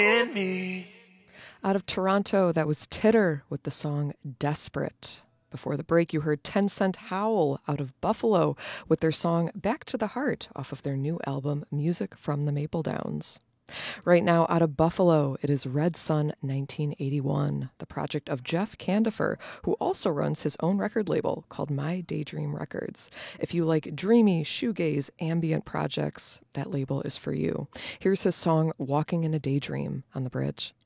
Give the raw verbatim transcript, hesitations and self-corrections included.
in me. Out of Toronto, that was Titter with the song Desperate. Before the break, you heard Ten Cent Howl out of Buffalo with their song Back to the Heart off of their new album Music from the Maple Downs. Right now, out of Buffalo, it is Red Sun nineteen eighty-one, the project of Jeff Candifer, who also runs his own record label called My Daydream Records. If you like dreamy, shoegaze, ambient projects, that label is for you. Here's his song Walking in a Daydream on The Bridge.